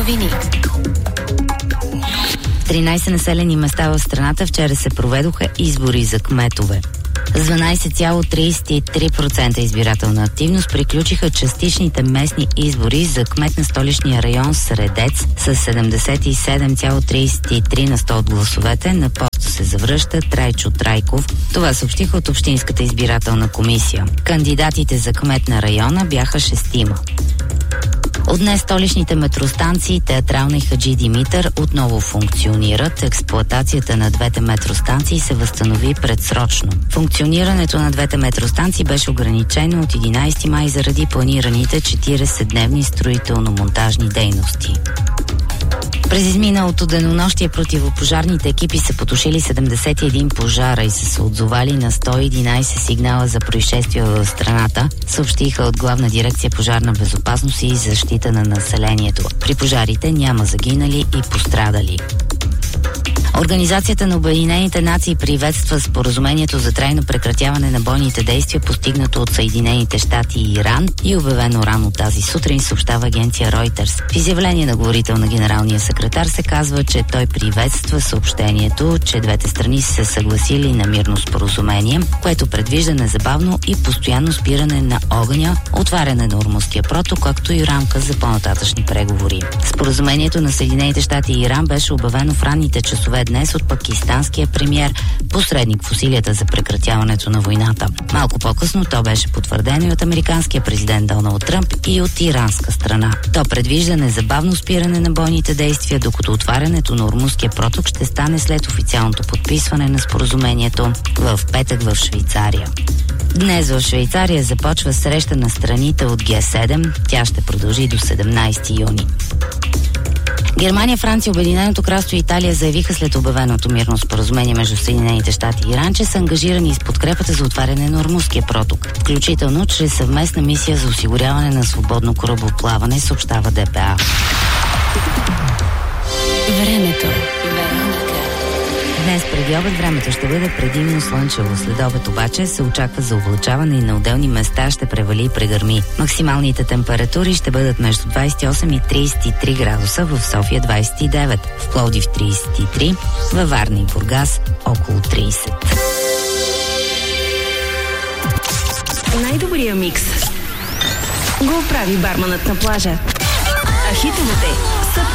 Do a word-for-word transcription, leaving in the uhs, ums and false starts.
Новини. В тринайсет населени места в страната вчера се проведоха избори за кметове. С дванайсет цяло трийсет и три процента избирателна активност приключиха частичните местни избори за кмет на столичния район Средец с седемдесет и седем цяло трийсет и три на сто от гласовете. На пост се завръща Трайчо Трайков. Това съобщиха от Общинската избирателна комисия. Кандидатите за кмет на района бяха шестима. От днес столичните метростанции Театрална и Хаджи Димитър отново функционират. Експлоатацията на двете метростанции се възстанови предсрочно. Функционирането на двете метростанции беше ограничено от единайсети май заради планираните четирийсетдневни строително-монтажни дейности. През изминалото денонощие противопожарните екипи са потушили седемдесет и един пожара и са се отзовали на сто и единайсет сигнала за происшествия в страната, съобщиха от Главна дирекция пожарна безопасност и защита на населението. При пожарите няма загинали и пострадали. Организацията на Обединените нации приветства споразумението за трайно прекратяване на бойните действия, постигнато от Съединените щати и Иран и обявено рано тази сутрин, съобщава агенция Reuters. В изявление на говорител на генералния секретар се казва, че той приветства съобщението, че двете страни са се съгласили на мирно споразумение, което предвижда незабавно и постоянно спиране на огъня, отваряне на Ормузския проток, както и рамка за по-нататъчни преговори. Споразумението на Съединените щати и Иран беше обявено в ранните часове днес от пакистанския премиер, посредник в усилията за прекратяването на войната. Малко по-късно то беше потвърдено и от американския президент Доналд Тръмп и от иранска страна. То предвижда незабавно спиране на бойните действия, докато отварянето на Ормузския проток ще стане след официалното подписване на споразумението в петък в Швейцария. Днес в Швейцария започва среща на страните от Ге седем. Тя ще продължи до седемнайсети юни. Германия, Франция, Обединеното кралство и Италия заявиха след обявеното мирно споразумение между Съединените щати и Иран, че са ангажирани с подкрепата за отваряне на Ормузския проток, включително чрез съвместна мисия за осигуряване на свободно корабоплаване, съобщава Д П А. Времето. Днес преди обед времето ще бъде предимно слънчево. След обед обаче се очаква за облачаване и на отделни места ще превали и прегърми. Максималните температури ще бъдат между двайсет и осем и трийсет и три градуса, в София двайсет и девет, в Пловдив трийсет и три, във Варна и Бургас около трийсет. Най-добрия микс го прави барманът на плажа. А хитовете